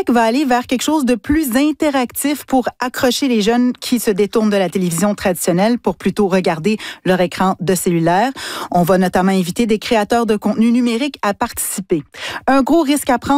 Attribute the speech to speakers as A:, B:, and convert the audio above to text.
A: numérique va aller vers quelque chose de plus interactif pour accrocher les jeunes qui se détournent de la télévision traditionnelle pour plutôt regarder leur écran de cellulaire. On va notamment inviter des créateurs de contenu numérique à participer. Un gros risque à prendre